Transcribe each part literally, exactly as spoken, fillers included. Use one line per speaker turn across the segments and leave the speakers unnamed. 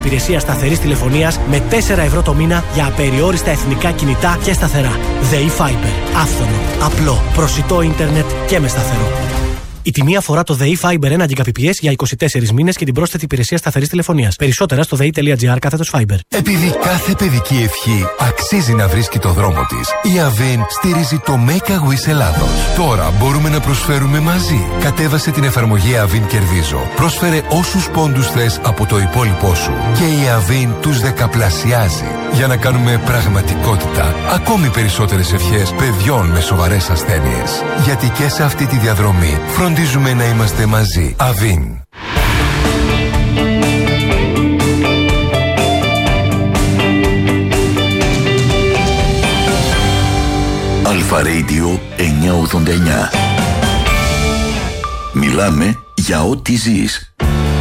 Υπηρεσία σταθερής τηλεφωνίας με τέσσερα ευρώ το μήνα για απεριόριστα εθνικά κινητά και σταθερά. ΔΕΗ Fiber. Άφθονο, απλό, προσιτό ίντερνετ και με σταθερό. Η τιμή αφορά το ΔΕΗ Fiber ένα Gbps για είκοσι τέσσερις μήνες και την πρόσθετη υπηρεσία σταθερής τηλεφωνίας. Περισσότερα στο δei.gr κάθετος Fiber.
Επειδή κάθε παιδική ευχή αξίζει να βρίσκει το δρόμο της, η Avin στηρίζει το Make a Wish Ελλάδος. Τώρα μπορούμε να προσφέρουμε μαζί. Κατέβασε την εφαρμογή Avin Κερδίζω. Πρόσφερε όσους πόντους θες από το υπόλοιπό σου και η Avin τους δεκαπλασιάζει για να κάνουμε πραγματικότητα ακόμη περισσότερες ευχές παιδιών με σοβαρές ασθένειες. Γιατί και σε αυτή τη διαδρομή φροντίζουμε να είμαστε μαζί. Avin.
Αλφα Radio εννιακόσια ογδόντα εννιά. Μιλάμε για ό,τι ζεις.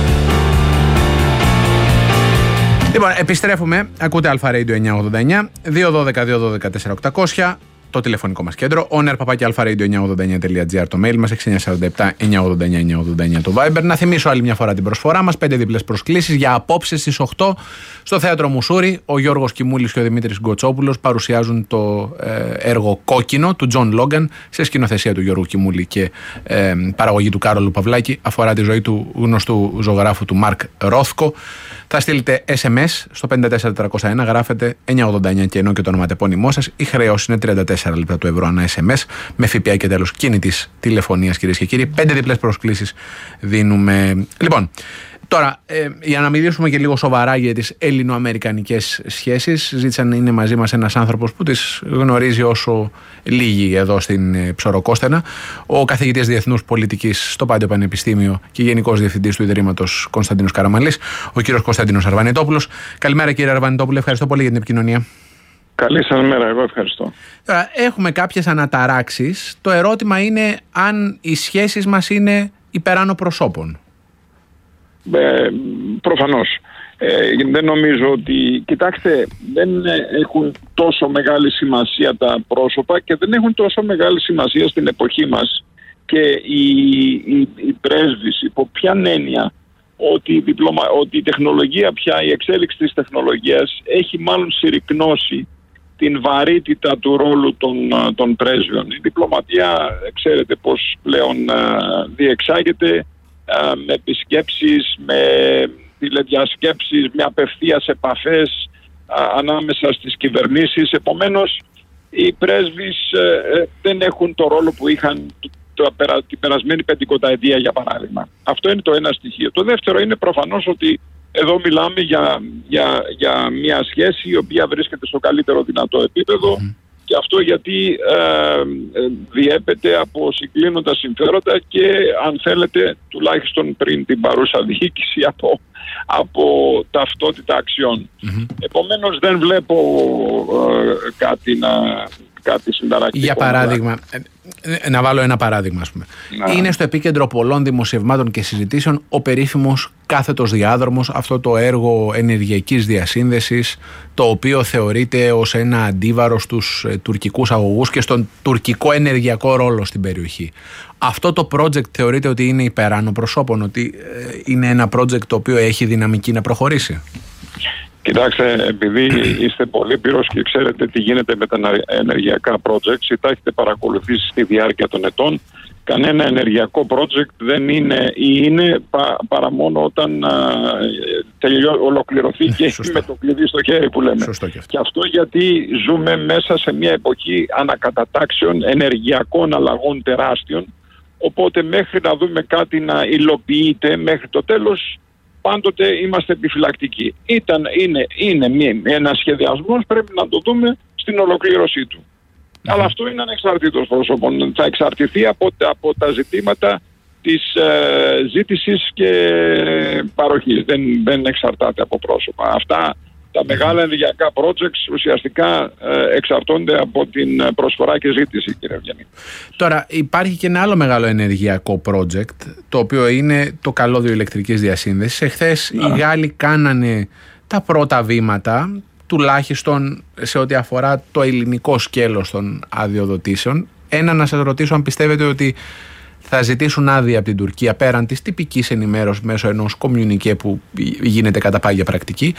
Λοιπόν, επιστρέφουμε. Ακούτε Αλφα Radio εννιακόσια ογδόντα εννιά. δύο ένα δύο δύο ένα δύο τέσσερα οκτακόσια. Το τηλεφωνικό μας κέντρο. Owner παπάκι αλφα-radio εννιακόσια ογδόντα εννιά τελεία τζι άρ το mail μας. έξι εννιά τέσσερα επτά εννιακόσια ογδόντα εννιά εννιακόσια ογδόντα εννιά το Viber. Να θυμίσω άλλη μια φορά την προσφορά μας. Πέντε διπλές προσκλήσεις για απόψε στις οκτώ στο Θέατρο Μουσούρι. Ο Γιώργος Κιμούλης και ο Δημήτρης Γκοτσόπουλος παρουσιάζουν το ε, έργο Κόκκινο του Τζον Λόγκαν σε σκηνοθεσία του Γιώργου Κιμούλη και ε, παραγωγή του Κάρολου Παυλάκη. Αφορά τη ζωή του γνωστού ζωγράφου του Μαρκ Ρόθκο. Θα στείλετε ες εμ ες στο πέντε τέσσερα τετρακόσια ένα, γράφετε εννιακόσια ογδόντα εννιά και ενώ και το ονοματεπώνυμό σας. Η χρέωση είναι τριάντα τέσσερα λεπτά του ευρώ ανά ες εμ ες με ΦΠΑ και τέλος κίνητης τηλεφωνίας, κυρίες και κύριοι. Πέντε διπλές προσκλήσεις δίνουμε. Λοιπόν, τώρα ε, για να μιλήσουμε και λίγο σοβαρά για τις ελληνοαμερικανικές σχέσεις, ζήτησαν να είναι μαζί μας ένας άνθρωπος που τις γνωρίζει όσο λίγοι εδώ στην ε, Ψωροκόστενα, ο καθηγητής Διεθνούς Πολιτικής στο Πάντιο Πανεπιστήμιο και Γενικός Διευθυντής του Ιδρύματος Κωνσταντίνος Καραμανλής, ο κύριος Κωνσταντίνος Αρβανιτόπουλος. Καλημέρα κύριε Αρβανιτόπουλε, ευχαριστώ πολύ για την επικοινωνία.
Καλή σας μέρα, εγώ ευχαριστώ.
Τώρα, έχουμε κάποιες αναταράξεις. Το ερώτημα είναι αν οι σχέσεις μας είναι υπεράνω προσώπων.
Ε, προφανώς. Ε, δεν νομίζω ότι... Κοιτάξτε, δεν έχουν τόσο μεγάλη σημασία τα πρόσωπα και δεν έχουν τόσο μεγάλη σημασία στην εποχή μας και οι, οι, οι πρέσβεις υπό ποιαν έννοια ότι η, διπλωμα... ότι η τεχνολογία πια, η εξέλιξη της τεχνολογίας έχει μάλλον συρρυκνώσει την βαρύτητα του ρόλου των, των πρέσβειων. Η διπλωματία, ξέρετε πώς πλέον διεξάγεται, με επισκέψεις, με τηλεδιασκέψεις, με απευθείας επαφές ανάμεσα στις κυβερνήσεις. Επομένως, οι πρέσβεις δεν έχουν το ρόλο που είχαν το, την περασμένη πεντηκονταετία, για παράδειγμα. Αυτό είναι το ένα στοιχείο. Το δεύτερο είναι προφανώς ότι εδώ μιλάμε για, για, για μια σχέση η οποία βρίσκεται στο καλύτερο δυνατό επίπεδο mm. και αυτό γιατί ε, διέπεται από συγκλίνοντα συμφέροντα και αν θέλετε τουλάχιστον πριν την παρούσα διοίκηση από, από ταυτότητα αξιών. Mm-hmm. Επομένως δεν βλέπω ε, κάτι να... κάτι συνταρακτικό.
Για παράδειγμα, να βάλω ένα παράδειγμα, ας πούμε. Να. Είναι στο επίκεντρο πολλών δημοσιευμάτων και συζητήσεων ο περίφημος κάθετος διάδρομος, αυτό το έργο ενεργειακής διασύνδεσης, το οποίο θεωρείται ως ένα αντίβαρο στους ε, τουρκικούς αγωγούς και στον τουρκικό ενεργειακό ρόλο στην περιοχή. Αυτό το project θεωρείται ότι είναι υπεράνω προσώπων, ότι ε, είναι ένα project το οποίο έχει δυναμική να προχωρήσει?
Κοιτάξτε, επειδή είστε πολύ πυρός και ξέρετε τι γίνεται με τα ενεργειακά projects ή τα έχετε παρακολουθήσει στη διάρκεια των ετών, κανένα ενεργειακό project δεν είναι ή είναι πα, παρά μόνο όταν α, τελειώ, ολοκληρωθεί και έχει με το κλειδί στο χέρι που λέμε.
Σωστό και, αυτό.
Και αυτό γιατί ζούμε μέσα σε μια εποχή ανακατατάξεων ενεργειακών αλλαγών τεράστιων, οπότε μέχρι να δούμε κάτι να υλοποιείται μέχρι το τέλος, πάντοτε είμαστε επιφυλακτικοί. Ήταν, είναι είναι μία, ένα σχεδιασμός, πρέπει να το δούμε στην ολοκλήρωσή του. Mm-hmm. Αλλά αυτό είναι ανεξαρτήτως πρόσωπων. Θα εξαρτηθεί από, από τα ζητήματα της ε, ζήτησης και παροχής. Δεν, δεν εξαρτάται από πρόσωπα. Αυτά τα μεγάλα ενεργειακά projects ουσιαστικά ε, εξαρτώνται από την προσφορά και ζήτηση, κύριε Ευγενή.
Τώρα υπάρχει και ένα άλλο μεγάλο ενεργειακό project, το οποίο είναι το καλώδιο ηλεκτρικής διασύνδεσης. Εχθές οι Γάλλοι κάνανε τα πρώτα βήματα, τουλάχιστον σε ό,τι αφορά το ελληνικό σκέλος των αδειοδοτήσεων. Ένα, να σας ρωτήσω αν πιστεύετε ότι θα ζητήσουν άδεια από την Τουρκία πέραν της τυπικής ενημέρωσης μέσω ενός κομμιουνικέ που γίνεται κατά πάγια πρακτική,